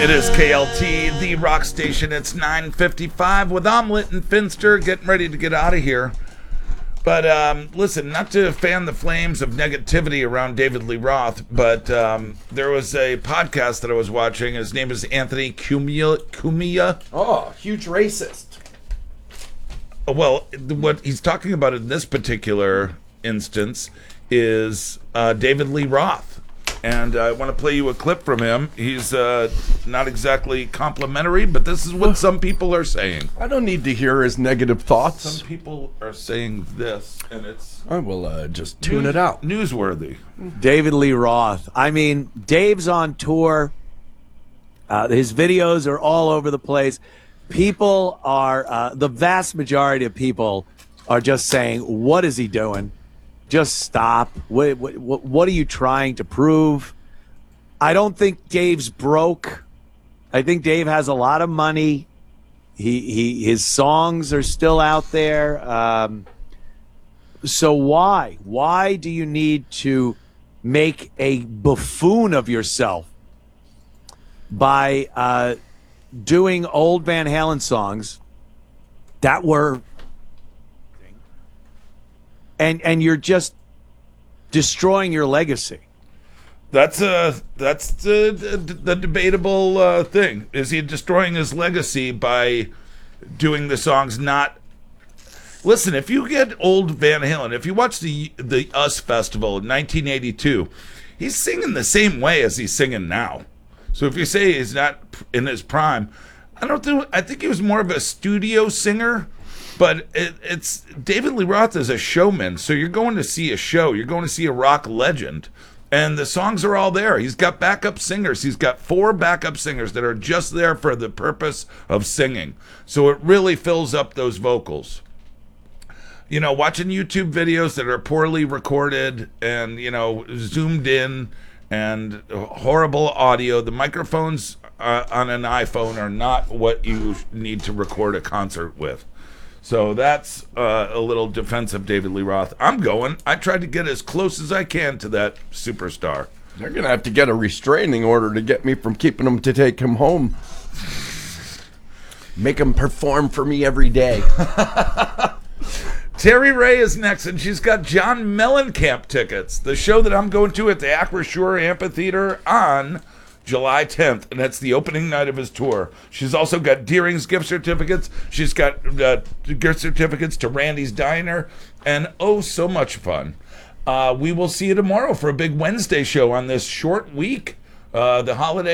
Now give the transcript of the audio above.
It is KLT, the rock station. It's 9:55 with Omelet and Finster getting ready to get out of here. But listen, not to fan the flames of negativity around David Lee Roth, but there was a podcast that I was watching. His name is Anthony Cumia. Oh, huge racist. Well, what he's talking about in this particular instance is David Lee Roth. And I want to play you a clip from him. He's not exactly complimentary, but this is what some people are saying. I don't need to hear his negative thoughts. Some people are saying this, and it's... I will just tune it out. Newsworthy. David Lee Roth. I mean, Dave's on tour. His videos are all over the place. People are, the vast majority of people are just saying, what is he doing? Just stop. What are you trying to prove? I don't think Dave's broke. I think Dave has a lot of money. His songs are still out there. So why? Why do you need to make a buffoon of yourself by doing old Van Halen songs that were... And you're just destroying your legacy. That's the debatable thing. Is he destroying his legacy by doing the songs not... Listen, if you get old Van Halen, if you watch the US Festival in 1982, he's singing the same way as he's singing now. So if you say he's not in his prime, I think he was more of a studio singer. But it's David Lee Roth is a showman, so you're going to see a show. You're going to see a rock legend. And the songs are all there. He's got backup singers. He's got 4 backup singers that are just there for the purpose of singing. So it really fills up those vocals. You know, watching YouTube videos that are poorly recorded and, you know, zoomed in and horrible audio. The microphones on an iPhone are not what you need to record a concert with. So that's a little defense of David Lee Roth. I'm going. I tried to get as close as I can to that superstar. They're going to have to get a restraining order to get me from keeping him to take him home. Make him perform for me every day. Terry Ray is next, and she's got John Mellencamp tickets. The show that I'm going to at the Acrisure Amphitheater on July 10th, and that's the opening night of his tour. She's also got Deering's gift certificates. She's got gift certificates to Randy's Diner, and oh, so much fun. We will see you tomorrow for a big Wednesday show on this short week. The holiday